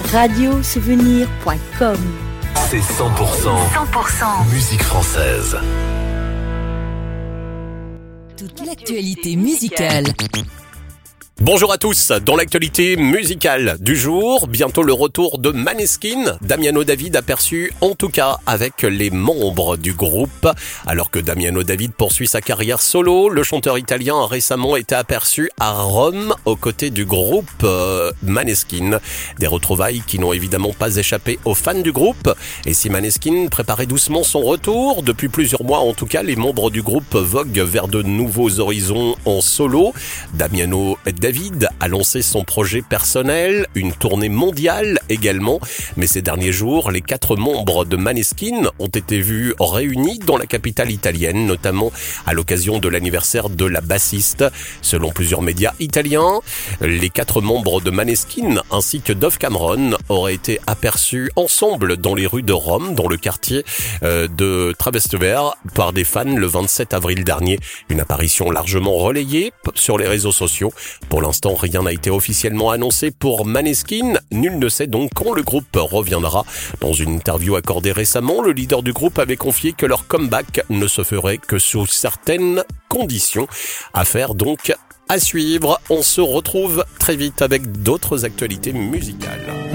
radiosouvenir.com. C'est 100% musique française. Toute l'actualité musicale. Bonjour à tous, dans l'actualité musicale du jour, bientôt le retour de Maneskin. Damiano David aperçu en tout cas avec les membres du groupe. Alors que Damiano David poursuit sa carrière solo, le chanteur italien a récemment été aperçu à Rome aux côtés du groupe Maneskin. Des retrouvailles qui n'ont évidemment pas échappé aux fans du groupe. Et si Maneskin préparait doucement son retour, depuis plusieurs mois en tout cas, les membres du groupe voguent vers de nouveaux horizons en solo. Damiano David a lancé son projet personnel, une tournée mondiale également, mais ces derniers jours, les 4 membres de Maneskin ont été vus réunis dans la capitale italienne, notamment à l'occasion de l'anniversaire de la bassiste. Selon plusieurs médias italiens, les 4 membres de Maneskin ainsi que Dove Cameron auraient été aperçus ensemble dans les rues de Rome, dans le quartier de Trastevere, par des fans le 27 avril dernier. Une apparition largement relayée sur les réseaux sociaux. Pour l'instant, rien n'a été officiellement annoncé pour Maneskin. Nul ne sait donc quand le groupe reviendra. Dans une interview accordée récemment, le leader du groupe avait confié que leur comeback ne se ferait que sous certaines conditions. Affaire donc à suivre. On se retrouve très vite avec d'autres actualités musicales.